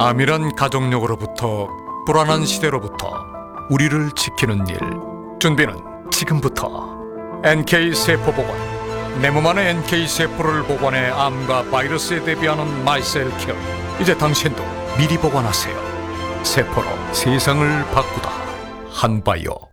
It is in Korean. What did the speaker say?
암이란 가족력으로부터 불안한 시대로부터 우리를 지키는 일, 준비는 지금부터. NK세포보건, 내 몸 안의 NK세포를 보관해 암과 바이러스에 대비하는 마이셀케어. 이제 당신도 미리 보관하세요. 세포로 세상을 바꾸다. 한바이오.